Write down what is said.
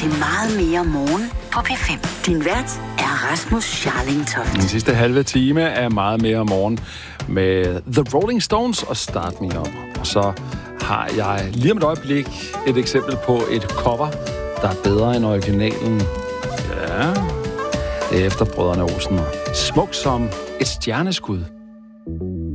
til Meget mere morgen på P5. Din vært er Rasmus Scharling Toft. Den sidste halve time er Meget mere morgen med The Rolling Stones og Start Me Up. Og så har jeg lige om et øjeblik et eksempel på et cover, der er bedre end originalen. Ja, det er efter Brødrene Olsen. Smuk som et stjerneskud.